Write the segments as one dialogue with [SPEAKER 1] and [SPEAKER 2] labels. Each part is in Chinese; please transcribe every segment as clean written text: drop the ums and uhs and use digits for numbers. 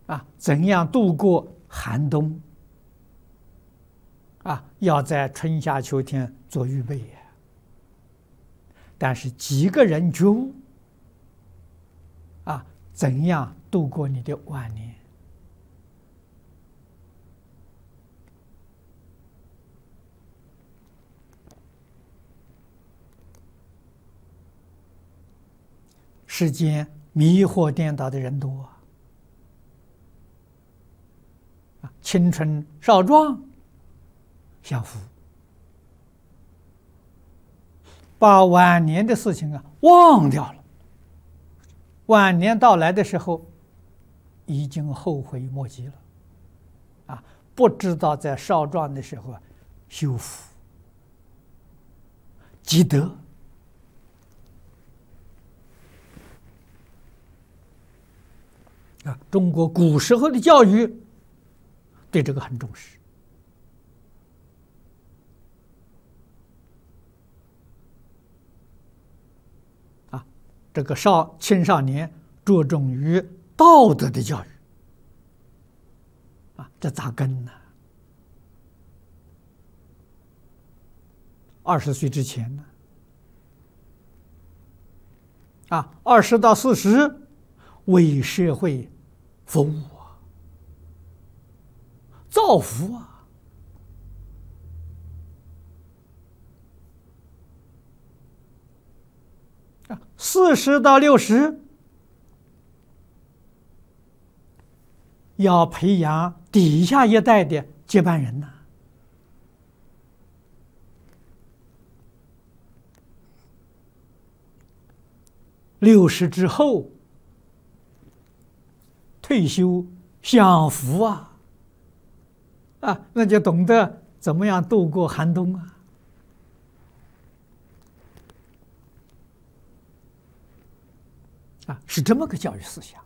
[SPEAKER 1] 怎样度过寒冬？要在春夏秋天做预备呀。但是几个人觉悟怎样度过你的晚年？世间迷惑颠倒的人多青春少壮享福，把晚年的事情忘掉了。晚年到来的时候，已经后悔莫及了，不知道在少壮的时候修福积德。中国古时候的教育对这个很重视。这个青少年着重于道德的教育，这扎根呢。20岁之前呢，20到40为社会服务造福40到60要培养底下一代的接班人呐。60之后退休享福那就懂得怎么样度过寒冬是这么个教育思想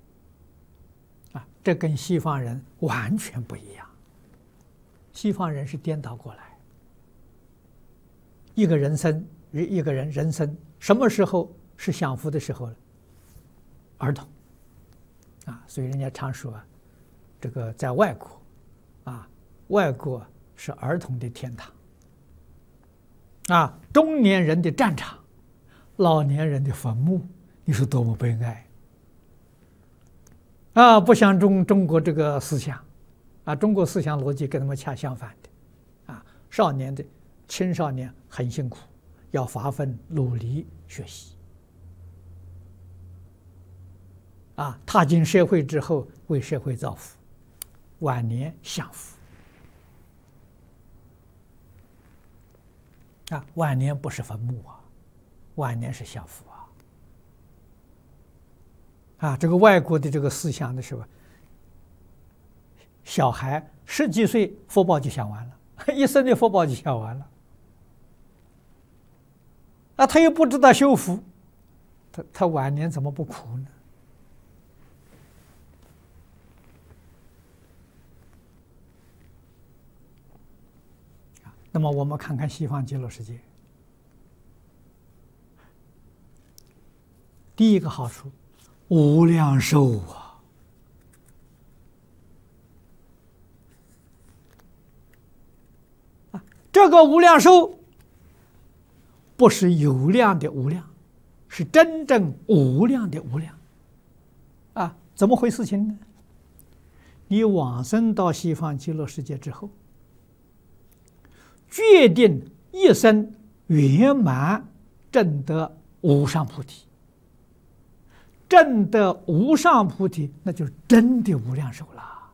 [SPEAKER 1] 这跟西方人完全不一样。西方人是颠倒过来，一个人生什么时候是享福的时候呢？儿童所以人家常说这个在外国外国是儿童的天堂中年人的战场，老年人的坟墓。你说多么悲哀不像中国这个思想中国思想逻辑跟他们恰相反的青少年很辛苦，要发奋努力学习踏进社会之后为社会造福，晚年享福晚年不是坟墓晚年是享福这个外国的这个思想的时候，小孩10几岁福报就享完了，一生的福报就享完了他又不知道修福，他晚年怎么不苦呢？那么我们看看西方极乐世界，第一个好处，无量寿这个无量寿不是有量的无量，是真正无量的无量怎么回事情呢？你往生到西方极乐世界之后，决定一生圆满证得无上菩提，证得无上菩提，那就是真的无量寿了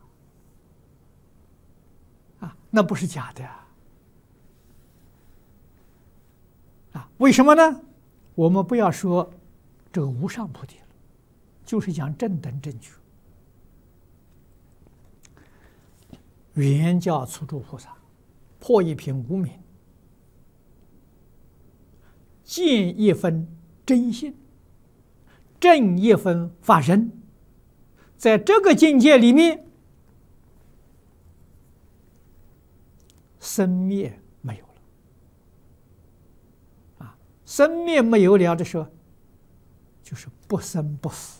[SPEAKER 1] 那不是假的为什么呢？我们不要说这个无上菩提了，就是讲正等正觉。原教初住菩萨破一品无明，见一分真性，正一分法身，在这个境界里面，生灭没有了生灭没有了的时候，就是不生不死